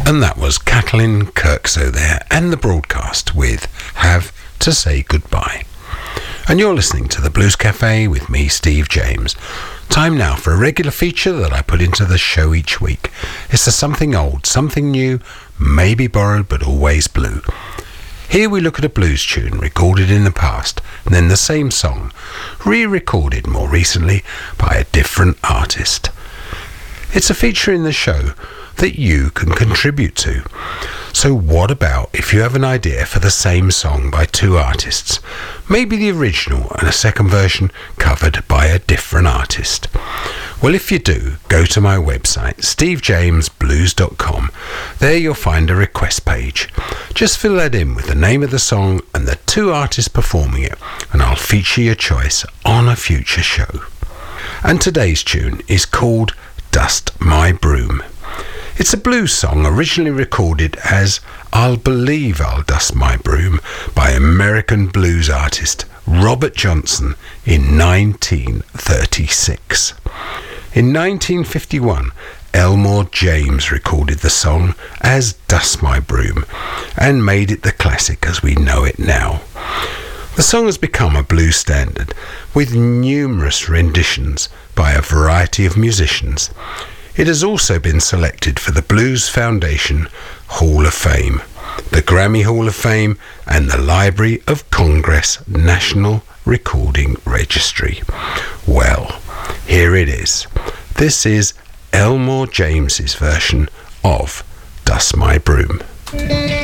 And that was Kathleen Kirkso there, and the broadcast with Have to Say Goodbye. And you're listening to the Blues Cafe with me, Steve James. Time now for a regular feature that I put into the show each week. It's a something old, something new, maybe borrowed, but always blue. Here we look at a blues tune recorded in the past, and then the same song, re-recorded more recently by a different artist. It's a feature in the show that you can contribute to. So what about if you have an idea for the same song by two artists? Maybe the original and a second version covered by a different artist. Well, if you do, go to my website, stevejamesblues.com. There you'll find a request page. Just fill that in with the name of the song and the two artists performing it, and I'll feature your choice on a future show. And today's tune is called Dust My Broom. It's a blues song originally recorded as I'll Believe I'll Dust My Broom by American blues artist Robert Johnson in 1936. In 1951, Elmore James recorded the song as Dust My Broom and made it the classic as we know it now. The song has become a blues standard with numerous renditions by a variety of musicians. It has also been selected for the Blues Foundation Hall of Fame, the Grammy Hall of Fame, and the Library of Congress National Recording Registry. Well, here it is. This is Elmore James's version of Dust My Broom.